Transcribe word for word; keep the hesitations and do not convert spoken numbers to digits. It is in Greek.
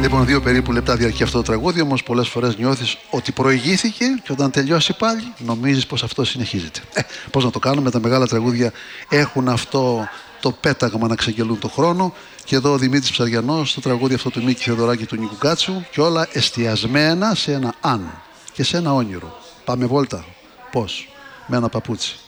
Λοιπόν, δύο περίπου λεπτά διαρκεί αυτό το τραγούδι, όμως πολλές φορές νιώθεις ότι προηγήθηκε και όταν τελειώσει πάλι νομίζεις πως αυτό συνεχίζεται. Ε, πώς να το κάνουμε, τα μεγάλα τραγούδια έχουν αυτό το πέταγμα να ξεγελούν το χρόνο. Και εδώ ο Δημήτρης Ψαριανός, το τραγούδι αυτό του Μίκη Θεοδωράκη του Νίκου Κάτσου, και όλα εστιασμένα σε ένα αν και σε ένα όνειρο. Πάμε βόλτα. Πώς? Με ένα παπούτσι.